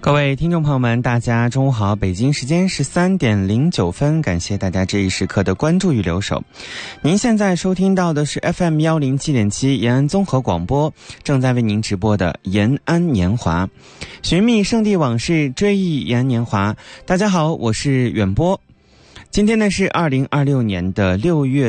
各位听众朋友们，大家中午好，北京时间13:09，感谢大家这一时刻的关注与留守。您现在收听到的是 FM107.7 延安综合广播，正在为您直播的延安年华，寻觅圣地往事，追忆延安年华。大家好，我是远播。今天呢是2026年的6月